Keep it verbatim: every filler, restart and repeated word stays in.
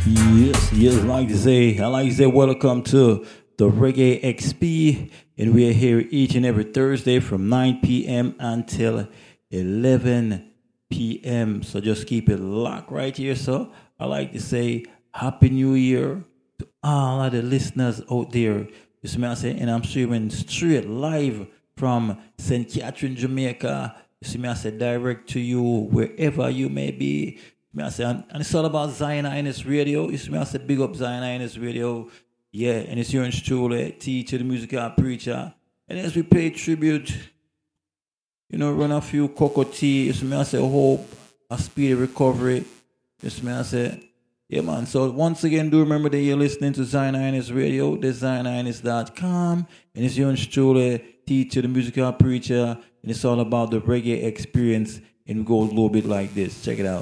Yes, yes, like to say, I like to say welcome to the Reggae X P, and we are here each and every Thursday from nine p m until eleven p m. So just keep it locked right here. So I like to say Happy New Year to all of the listeners out there. You see me I say, and I'm streaming straight live from Saint Catherine, Jamaica. You see me I say direct to you wherever you may be. Me I say, and, and it's all about Zion Ines Radio. You see me I say, big up Zion Ines Radio. Yeah, and it's your truly, T to the musical preacher. And as we pay tribute, you know, run a few cocoa tea. You see me I say, hope a speedy recovery. You see me I say, yeah, man. So once again, do remember that you're listening to Zion Ines Radio, the zion ines dot com. And it's your truly, T to the musical preacher. And it's all about the reggae experience. And we go a little bit like this. Check it out.